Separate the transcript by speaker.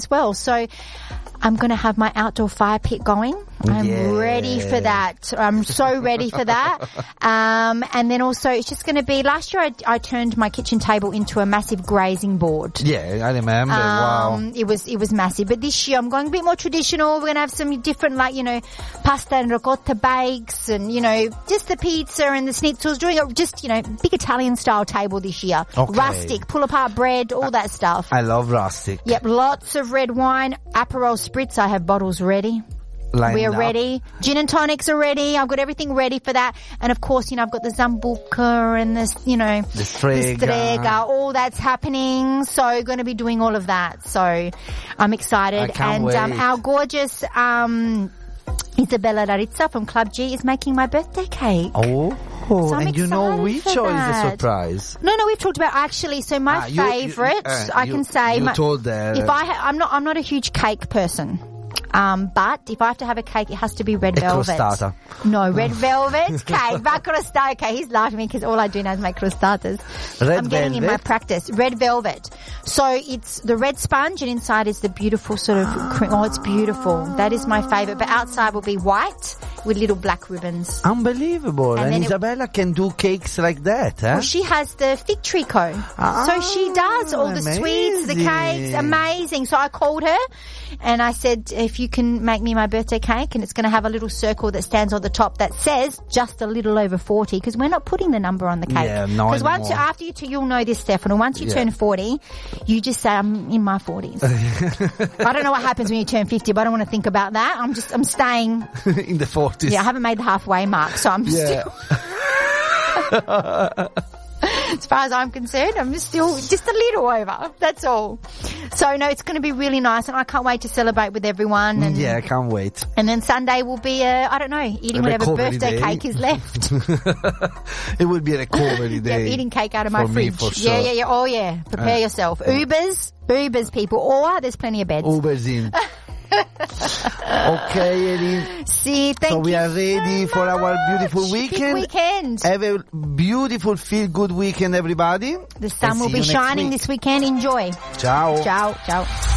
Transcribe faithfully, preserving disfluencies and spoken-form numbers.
Speaker 1: as well. So I'm going to have my outdoor fire pit going. I'm
Speaker 2: yeah.
Speaker 1: ready for that. I'm so ready for that. Um, and then also it's just going to be, last year I, I turned my kitchen table into a massive grazing board.
Speaker 2: Yeah, I remember.
Speaker 1: Um,
Speaker 2: wow.
Speaker 1: It was, it was massive. But this year I'm going a bit more traditional. We're going to have some different, like, you know, pasta and ricotta bakes and, you know, just the pizza and the schnitzels, doing a just, you know, big Italian style table this year.
Speaker 2: Okay.
Speaker 1: Rustic, pull apart bread, all that stuff.
Speaker 2: I love rustic.
Speaker 1: Yep, lots of red wine, Aperol Spritz. I have bottles ready.
Speaker 2: Lined
Speaker 1: We're
Speaker 2: up.
Speaker 1: ready. Gin and tonics are ready. I've got everything ready for that. And of course, you know, I've got the Zambuca and the, you know,
Speaker 2: The strega.
Speaker 1: the strega, all that's happening. So going to be doing all of that. So I'm excited.
Speaker 2: I can't
Speaker 1: and
Speaker 2: wait.
Speaker 1: Um, our gorgeous um, Isabella Larizza from Club G is making my birthday cake.
Speaker 2: Oh.
Speaker 1: So I'm
Speaker 2: and you know
Speaker 1: excited
Speaker 2: which,
Speaker 1: for
Speaker 2: or is
Speaker 1: that.
Speaker 2: a surprise?
Speaker 1: No, no, we've talked about actually. So my
Speaker 2: Ah, you- you-
Speaker 1: favorite,
Speaker 2: uh,
Speaker 1: I
Speaker 2: you-
Speaker 1: can say,
Speaker 2: you
Speaker 1: my,
Speaker 2: told her.
Speaker 1: if I, ha- I'm not, I'm not a huge cake person. Um, but if I have to have a cake, it has to be red
Speaker 2: A
Speaker 1: velvet.
Speaker 2: crostata.
Speaker 1: No, red velvet cake. But crostata. Okay, he's laughing at me because all I do now is make crostatas.
Speaker 2: Red
Speaker 1: I'm getting in my
Speaker 2: velvet?
Speaker 1: practice. Red velvet. So it's the red sponge and inside is the beautiful sort of cream. Oh, it's beautiful. That is my favorite. But outside will be white with little black ribbons.
Speaker 2: Unbelievable.
Speaker 1: And
Speaker 2: And,
Speaker 1: then it-
Speaker 2: Isabella can do cakes like that, eh?
Speaker 1: Well, she has the fig tree co.
Speaker 2: Ah,
Speaker 1: so she does all the sweets, the cakes,
Speaker 2: amazing.
Speaker 1: amazing. So I called her and I said, if you can make me my birthday cake, and it's going to have a little circle that stands on the top that says just a little over forty, because we're not putting the number on the cake.
Speaker 2: Yeah, no
Speaker 1: Because once you,
Speaker 2: anymore.
Speaker 1: after you, you'll know this, Stefano, once you
Speaker 2: Yeah.
Speaker 1: turn forty, you just say, I'm in my forties. I don't know what happens when you turn fifty, but I don't want to think about that. I'm just, I'm staying,
Speaker 2: In the forties.
Speaker 1: yeah, I haven't made the halfway mark, so I'm
Speaker 2: Yeah.
Speaker 1: still... As far as I'm concerned, I'm still just a little over. That's all. So no, it's going to be really nice, and I can't wait to celebrate with everyone. And
Speaker 2: Yeah, I can't wait.
Speaker 1: and then Sunday will be uh, I don't know, eating
Speaker 2: A
Speaker 1: whatever
Speaker 2: recovery
Speaker 1: birthday
Speaker 2: day.
Speaker 1: cake is left.
Speaker 2: It will be a recovery
Speaker 1: Yeah,
Speaker 2: day.
Speaker 1: eating cake out of my
Speaker 2: for me,
Speaker 1: fridge.
Speaker 2: for sure.
Speaker 1: Yeah, yeah, yeah. Oh yeah. Prepare
Speaker 2: Uh,
Speaker 1: yourself. Ubers, Ubers, people. Or there's plenty of beds.
Speaker 2: Uber's in. Okay, Elin.
Speaker 1: See, thank
Speaker 2: So we
Speaker 1: you
Speaker 2: are ready
Speaker 1: so
Speaker 2: for our
Speaker 1: much.
Speaker 2: beautiful
Speaker 1: Big
Speaker 2: weekend.
Speaker 1: weekend.
Speaker 2: Have a beautiful, feel-good weekend, everybody.
Speaker 1: The sun
Speaker 2: And
Speaker 1: will
Speaker 2: see
Speaker 1: be
Speaker 2: you next
Speaker 1: shining
Speaker 2: week.
Speaker 1: this weekend. Enjoy.
Speaker 2: Ciao.
Speaker 1: Ciao. Ciao.